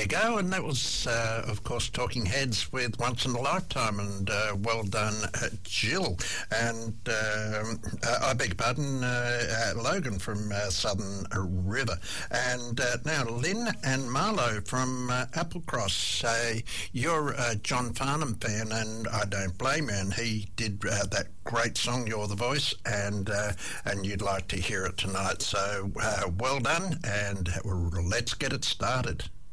you go, and that was, of course, Talking Heads with Once in a Lifetime, and well done, Jill. And I beg your pardon, Logan from Southern River. And now Lynn and Marlo from Applecross. You're a John Farnham fan, and I don't blame you, and he did that great song, You're the Voice, and you'd like to hear it tonight. So well done, and let's get it started.